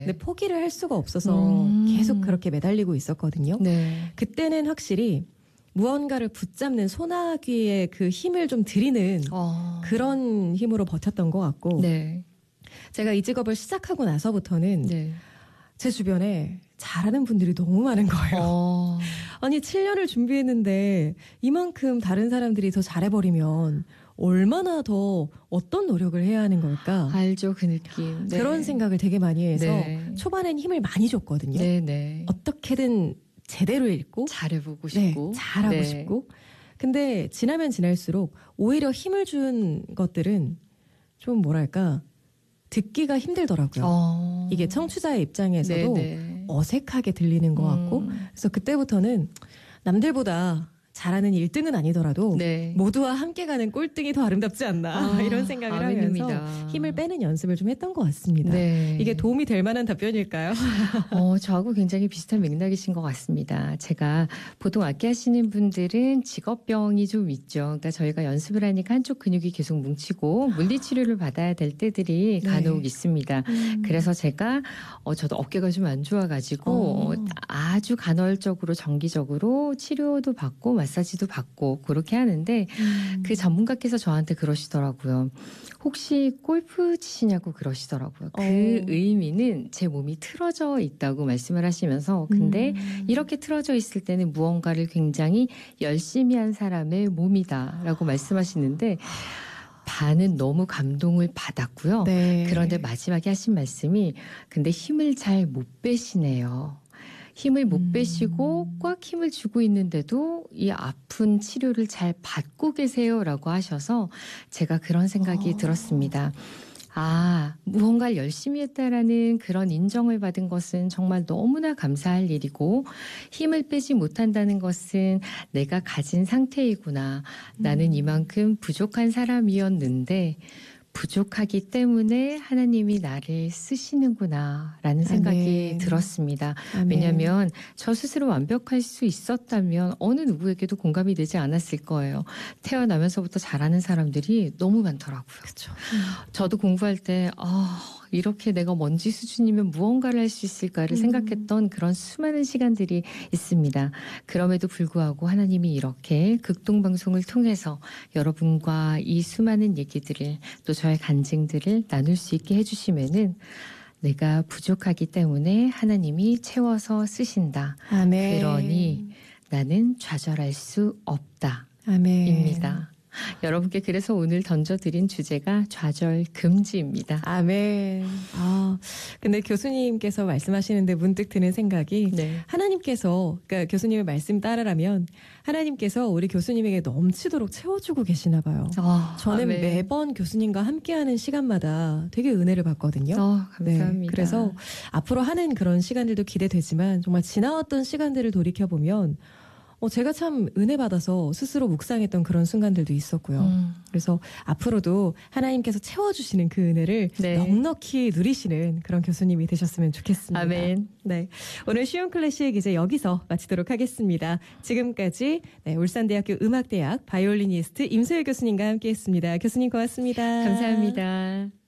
근데 포기를 할 수가 없어서 계속 그렇게 매달리고 있었거든요. 네. 그때는 확실히 무언가를 붙잡는 소나기의 그 힘을 좀 들이는 그런 힘으로 버텼던 것 같고 네. 제가 이 직업을 시작하고 나서부터는 네. 제 주변에 잘하는 분들이 너무 많은 거예요. 아니 7년을 준비했는데 이만큼 다른 사람들이 더 잘해버리면 얼마나 더 어떤 노력을 해야 하는 걸까? 알죠, 그 느낌. 네. 그런 생각을 되게 많이 해서 네. 초반엔 힘을 많이 줬거든요. 네. 어떻게든 제대로 읽고 잘해보고 싶고. 네, 잘하고 싶고. 근데 지나면 지날수록 오히려 힘을 준 것들은 좀 뭐랄까 듣기가 힘들더라고요. 이게 청취자의 입장에서도 어색하게 들리는 것 같고 그래서 그때부터는 남들보다 잘하는 1등은 아니더라도 모두와 함께 가는 꼴등이 더 아름답지 않나 이런 생각을 하면서 힘을 빼는 연습을 좀 했던 것 같습니다. 네. 이게 도움이 될 만한 답변일까요? 저하고 굉장히 비슷한 맥락이신 것 같습니다. 제가 보통 악기 하시는 분들은 직업병이 좀 있죠. 그러니까 저희가 연습을 하니까 한쪽 근육이 계속 뭉치고 물리치료를 받아야 될 때들이 간혹 있습니다. 그래서 제가 저도 어깨가 좀 안 좋아가지고 아주 간헐적으로 정기적으로 치료도 받고 마사지도 받고 그렇게 하는데 그 전문가께서 저한테 그러시더라고요. 혹시 골프 치시냐고 그러시더라고요. 그 의미는 제 몸이 틀어져 있다고 말씀을 하시면서 근데 이렇게 틀어져 있을 때는 무언가를 굉장히 열심히 한 사람의 몸이다라고 말씀하시는데 반은 너무 감동을 받았고요. 그런데 마지막에 하신 말씀이 근데 힘을 잘 못 빼시네요. 힘을 못 빼시고 꽉 힘을 주고 있는데도 이 아픈 치료를 잘 받고 계세요라고 하셔서 제가 그런 생각이 들었습니다. 무언가를 열심히 했다라는 그런 인정을 받은 것은 정말 너무나 감사할 일이고 힘을 빼지 못한다는 것은 내가 가진 상태이구나. 나는 이만큼 부족한 사람이었는데 부족하기 때문에 하나님이 나를 쓰시는구나라는 생각이 들었습니다. 왜냐하면 저 스스로 완벽할 수 있었다면 어느 누구에게도 공감이 되지 않았을 거예요. 태어나면서부터 잘하는 사람들이 너무 많더라고요. 그쵸. 저도 공부할 때 이렇게 내가 먼지 수준이면 무언가를 할 수 있을까를 생각했던 그런 수많은 시간들이 있습니다. 그럼에도 불구하고 하나님이 이렇게 극동방송을 통해서 여러분과 이 수많은 얘기들을 또 저의 간증들을 나눌 수 있게 해주시면은 내가 부족하기 때문에 하나님이 채워서 쓰신다. 아멘. 그러니 나는 좌절할 수 없다. 아멘. 입니다. 여러분께 그래서 오늘 던져드린 주제가 좌절 금지입니다. 아멘. 근데 교수님께서 말씀하시는데 문득 드는 생각이 하나님께서 그러니까 교수님의 말씀 따르라면 하나님께서 우리 교수님에게 넘치도록 채워주고 계시나 봐요. 저는 아멘. 매번 교수님과 함께하는 시간마다 되게 은혜를 받거든요. 감사합니다. 그래서 앞으로 하는 그런 시간들도 기대되지만 정말 지나왔던 시간들을 돌이켜보면 제가 참 은혜 받아서 스스로 묵상했던 그런 순간들도 있었고요. 그래서 앞으로도 하나님께서 채워주시는 그 은혜를 넉넉히 누리시는 그런 교수님이 되셨으면 좋겠습니다. 아멘. 네, 오늘 쉬운 클래식 이제 여기서 마치도록 하겠습니다. 지금까지 울산대학교 음악대학 바이올리니스트 임소율 교수님과 함께했습니다. 교수님 고맙습니다. 감사합니다.